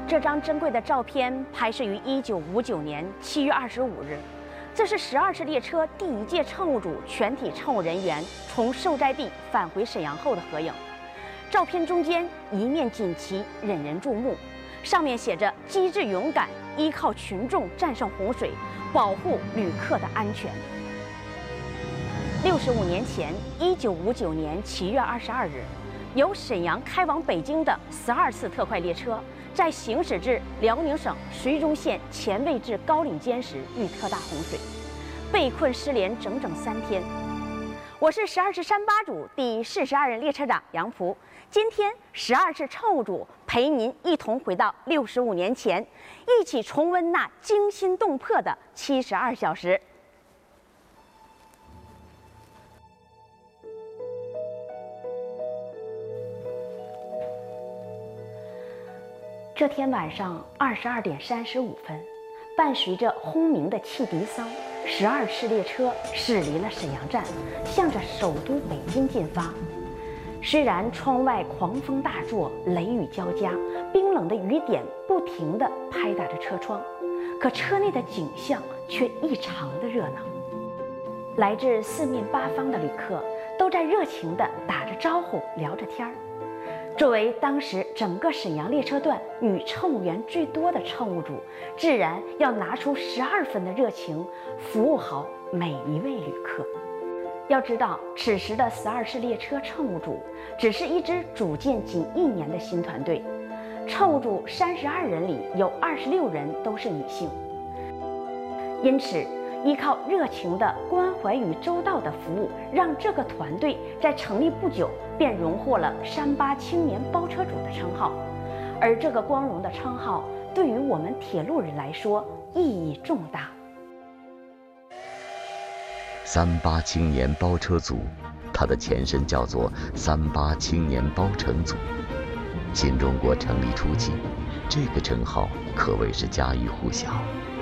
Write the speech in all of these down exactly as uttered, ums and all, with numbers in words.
这张珍贵的照片拍摄于一九五九年七月二十五日，这是十二次列车第一届乘务组全体乘务人员从受灾地返回沈阳后的合影。照片中间一面锦旗引人注目，上面写着“机智勇敢，依靠群众战胜洪水，保护旅客的安全”。六十五年前，一九五九年七月二十二日，由沈阳开往北京的十二次特快列车，在行驶至辽宁省绥中县前卫至高岭间时遇特大洪水，被困失联整整三天。我是十二次三八组第四十二任列车长杨璞，今天十二次乘务组陪您一同回到六十五年前，一起重温那惊心动魄的七十二小时。这天晚上二十二点三十五分，伴随着轰鸣的汽笛声，十二次列车驶离了沈阳站，向着首都北京进发。虽然窗外狂风大作，雷雨交加，冰冷的雨点不停地拍打着车窗，可车内的景象却异常的热闹。来自四面八方的旅客都在热情地打着招呼，聊着天儿。作为当时整个沈阳列车段女乘务员最多的乘务组，自然要拿出十二分的热情，服务好每一位旅客。要知道，此时的十二次列车乘务组只是一支组建仅一年的新团队，乘务组三十二人里有二十六人都是女性，因此依靠热情的关怀与周到的服务，让这个团队在成立不久便荣获了三八青年包车组的称号。而这个光荣的称号对于我们铁路人来说意义重大。 三八青年包车组，它的前身叫做三八青年包乘组。新中国成立初期，这个称号可谓是家喻户晓。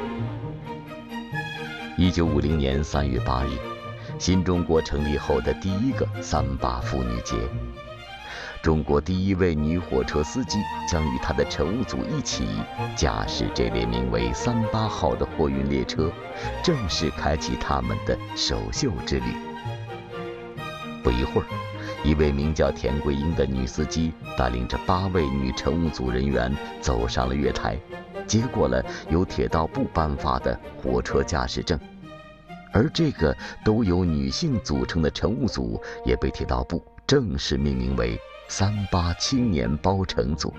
一九五零年三月八日，新中国成立后的第一个三八妇女节，中国第一位女火车司机将与她的乘务组一起驾驶这列名为三八号的货运列车，正式开启他们的首秀之旅。不一会儿，一位名叫田桂英的女司机带领着八位女乘务组人员走上了月台，接过了由铁道部颁发的火车驾驶证。而这个都由女性组成的乘务组也被铁道部正式命名为三八青年包乘组。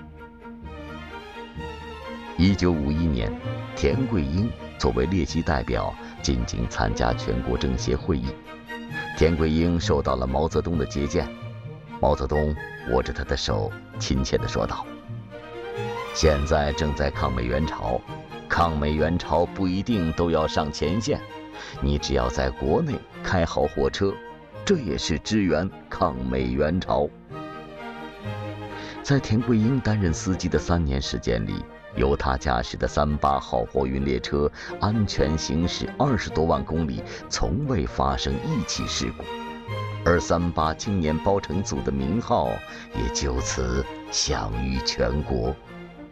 一九五一年，田桂英作为列席代表进京参加全国政协会议。田桂英受到了毛泽东的接见，毛泽东握着她的手，亲切地说道：“现在正在抗美援朝，抗美援朝不一定都要上前线，你只要在国内开好火车，这也是支援抗美援朝。”在田桂英担任司机的三年时间里，由他驾驶的三八号货运列车安全行驶二十多万公里，从未发生一起事故，而三八青年包乘组的名号也就此享誉全国。